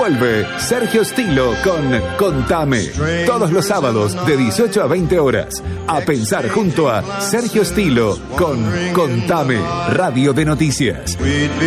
Vuelve Sergio Stilo con Contame. Todos los sábados de 18 a 20 horas. A pensar junto a Sergio Stilo con Contame, Radio de Noticias.